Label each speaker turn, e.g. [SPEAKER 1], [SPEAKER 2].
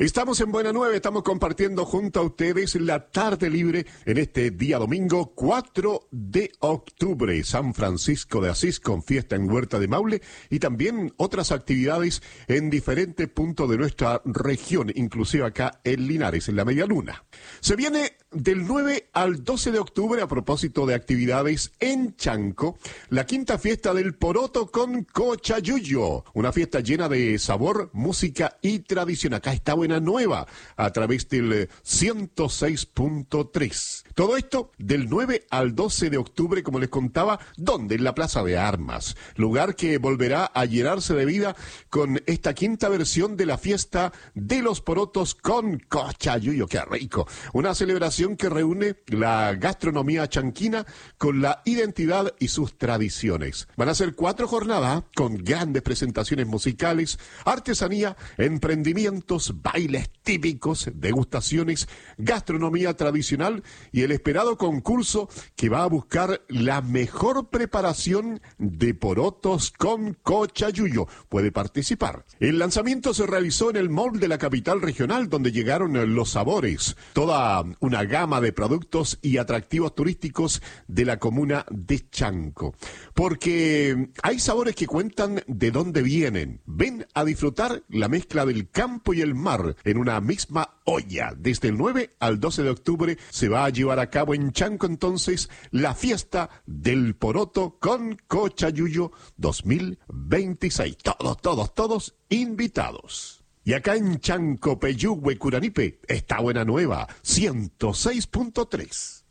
[SPEAKER 1] Estamos en Buena Nueva, estamos compartiendo junto a ustedes la tarde libre en este día domingo 4 de octubre. San Francisco de Asís con fiesta en Huerta de Maule y también otras actividades en diferentes puntos de nuestra región, inclusive acá en Linares, en la Media Luna. Se viene del 9 al 12 de octubre, a propósito de actividades en Chanco, la quinta fiesta del poroto con cochayuyo, una fiesta llena de sabor, música y tradición. Acá está Buena Nueva, a través del 106.3. Todo esto del 9 al 12 de octubre, como les contaba, ¿dónde? En la Plaza de Armas, lugar que volverá a llenarse de vida con esta quinta versión de la fiesta de los porotos con cochayuyo. ¡Qué rico! Una celebración que reúne la gastronomía chanquina con la identidad y sus tradiciones. Van a ser 4 jornadas con grandes presentaciones musicales, artesanía, emprendimientos, bailes típicos, degustaciones, gastronomía tradicional y el esperado concurso que va a buscar la mejor preparación de porotos con cochayuyo. Puede participar. El lanzamiento se realizó en el mall de la capital regional, donde llegaron los sabores, toda una gama de productos y atractivos turísticos de la comuna de Chanco. Porque hay sabores que cuentan de dónde vienen. Ven a disfrutar la mezcla del campo y el mar en una misma olla. Desde el 9 al 12 de octubre se va a llevar a cabo en Chanco entonces la fiesta del poroto con cochayuyo 2026. Todos invitados. Y acá en Chanco, Peyúgue, Curanipe, está Buena Nueva, 106.3.